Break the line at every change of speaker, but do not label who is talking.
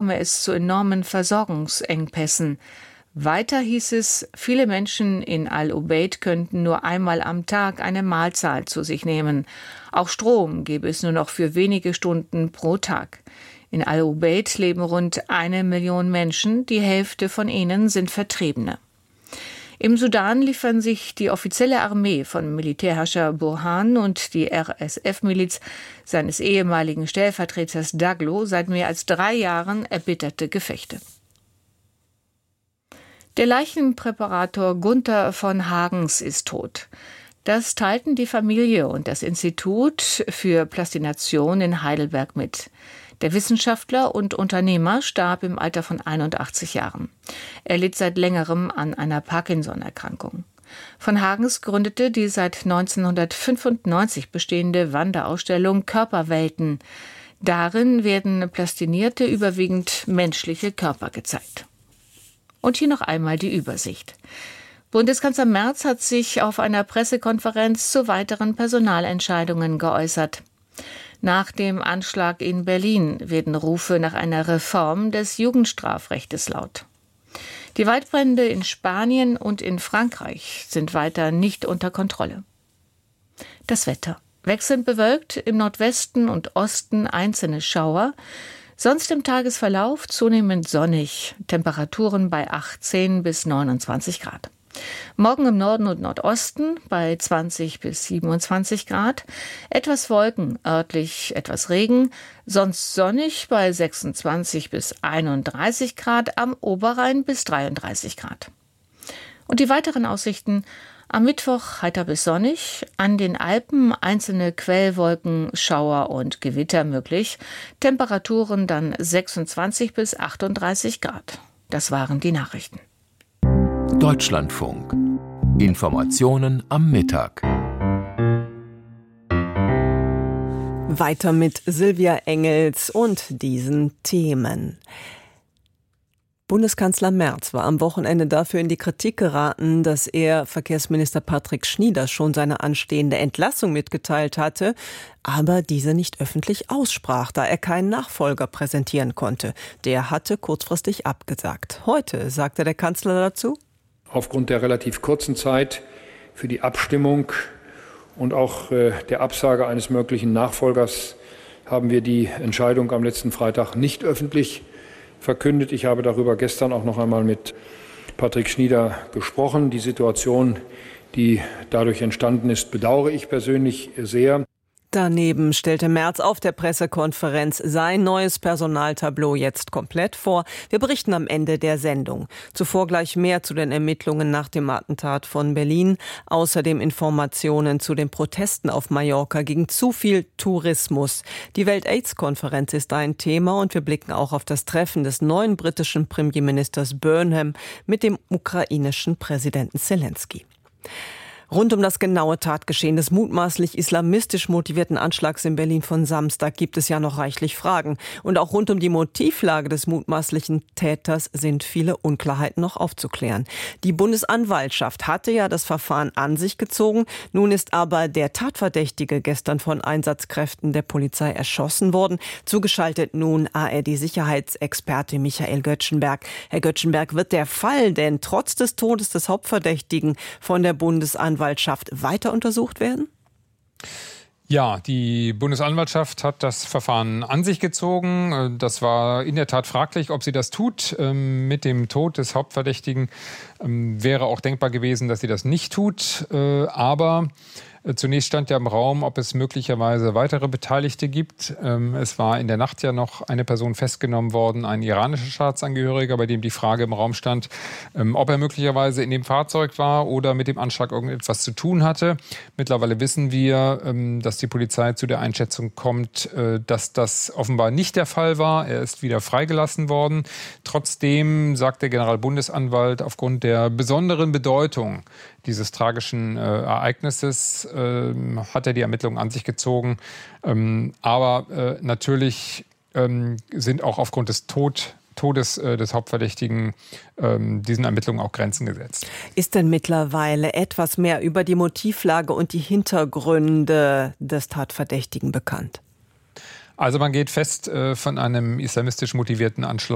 komme es zu enormen Versorgungsengpässen. Weiter hieß es, viele Menschen in Al-Ubaid könnten nur einmal am Tag eine Mahlzeit zu sich nehmen. Auch Strom gäbe es nur noch für wenige Stunden pro Tag. In Al-Ubaid leben rund 1 Million Menschen, die Hälfte von ihnen sind Vertriebene. Im Sudan liefern sich die offizielle Armee von Militärherrscher Burhan und die RSF-Miliz seines ehemaligen Stellvertreters Daglo seit mehr als 3 Jahren erbitterte Gefechte. Der Leichenpräparator Gunther von Hagens ist tot. Das teilten die Familie und das Institut für Plastination in Heidelberg mit. Der Wissenschaftler und Unternehmer starb im Alter von 81 Jahren. Er litt seit längerem an einer Parkinson-Erkrankung. Von Hagens gründete die seit 1995 bestehende Wanderausstellung Körperwelten. Darin werden plastinierte, überwiegend menschliche Körper gezeigt. Und hier noch einmal die Übersicht. Bundeskanzler Merz hat sich auf einer Pressekonferenz zu weiteren Personalentscheidungen geäußert. Nach dem Anschlag in Berlin werden Rufe nach einer Reform des Jugendstrafrechtes laut. Die Waldbrände in Spanien und in Frankreich sind weiter nicht unter Kontrolle. Das Wetter. Wechselnd bewölkt, im Nordwesten und Osten einzelne Schauer. Sonst im Tagesverlauf zunehmend sonnig, Temperaturen bei 18 bis 29 Grad. Morgen im Norden und Nordosten bei 20 bis 27 Grad, etwas Wolken, örtlich etwas Regen, sonst sonnig bei 26 bis 31 Grad, am Oberrhein bis 33 Grad. Und die weiteren Aussichten: am Mittwoch heiter bis sonnig, an den Alpen einzelne Quellwolken, Schauer und Gewitter möglich, Temperaturen dann 26 bis 38 Grad. Das waren die Nachrichten.
Deutschlandfunk. Informationen am Mittag.
Weiter mit Silvia Engels und diesen Themen. Bundeskanzler Merz war am Wochenende dafür in die Kritik geraten, dass er Verkehrsminister Patrick Schnieder schon seine anstehende Entlassung mitgeteilt hatte, aber diese nicht öffentlich aussprach, da er keinen Nachfolger präsentieren konnte. Der hatte kurzfristig abgesagt. Heute sagte der Kanzler dazu:
Aufgrund der relativ kurzen Zeit für die Abstimmung und auch der Absage eines möglichen Nachfolgers haben wir die Entscheidung am letzten Freitag nicht öffentlich verkündet. Ich habe darüber gestern auch noch einmal mit Patrick Schnieder gesprochen. Die Situation, die dadurch entstanden ist, bedauere ich persönlich sehr.
Daneben stellte Merz auf der Pressekonferenz sein neues Personaltableau jetzt komplett vor. Wir berichten am Ende der Sendung. Zuvor gleich mehr zu den Ermittlungen nach dem Attentat von Berlin. Außerdem Informationen zu den Protesten auf Mallorca gegen zu viel Tourismus. Die Welt-AIDS-Konferenz ist ein Thema und wir blicken auch auf das Treffen des neuen britischen Premierministers Burnham mit dem ukrainischen Präsidenten Zelensky. Rund um das genaue Tatgeschehen des mutmaßlich islamistisch motivierten Anschlags in Berlin von Samstag gibt es ja noch reichlich Fragen. Und auch rund um die Motivlage des mutmaßlichen Täters sind viele Unklarheiten noch aufzuklären. Die Bundesanwaltschaft hatte ja das Verfahren an sich gezogen. Nun ist aber der Tatverdächtige gestern von Einsatzkräften der Polizei erschossen worden. Zugeschaltet nun ARD-Sicherheitsexperte Michael Göttschenberg. Herr Göttschenberg, wird der Fall denn trotz des Todes des Hauptverdächtigen von der Bundesanwaltschaft weiter untersucht werden?
Ja, die Bundesanwaltschaft hat das Verfahren an sich gezogen. Das war in der Tat fraglich, ob sie das tut. Mit dem Tod des Hauptverdächtigen wäre auch denkbar gewesen, dass sie das nicht tut. Aber zunächst stand ja im Raum, ob es möglicherweise weitere Beteiligte gibt. Es war in der Nacht ja noch eine Person festgenommen worden, ein iranischer Staatsangehöriger, bei dem die Frage im Raum stand, ob er möglicherweise in dem Fahrzeug war oder mit dem Anschlag irgendetwas zu tun hatte. Mittlerweile wissen wir, dass die Polizei zu der Einschätzung kommt, dass das offenbar nicht der Fall war. Er ist wieder freigelassen worden. Trotzdem sagt der Generalbundesanwalt, aufgrund der besonderen Bedeutung dieses tragischen Ereignisses hat er die Ermittlungen an sich gezogen. Aber natürlich sind auch aufgrund des Todes des Hauptverdächtigen diesen Ermittlungen auch Grenzen gesetzt.
Ist denn mittlerweile etwas mehr über die Motivlage und die Hintergründe des Tatverdächtigen bekannt?
Also man geht fest von einem islamistisch motivierten Anschlag